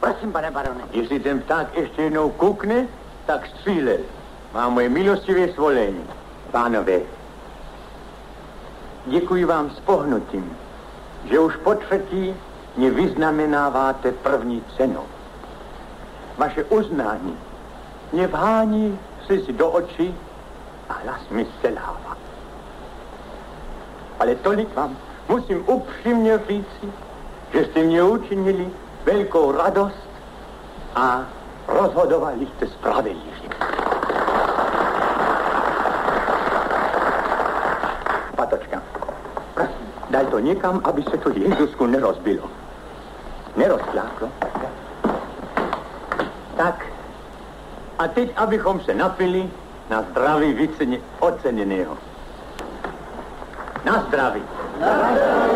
Prosím, pane barone. Jestli ten pták ještě jednou kukne, tak střílel. Má moje milostivé svolení. Pánové, děkuji vám s pohnutím, že už po třetí mě vyznamenáváte první cenou. Vaše uznání mě vhání slzy do očí a hlas mi selhává. Ale tolik vám musím upřímně říci, že jste mě učinili velkou radost a rozhodovali jste spravedlivě. Patočka, prosím, daj to někam, aby se to Jezusku nerozbilo. Nerozpláklo. Tak, a teď, abychom se napili na zdraví oceněného. Na zdraví.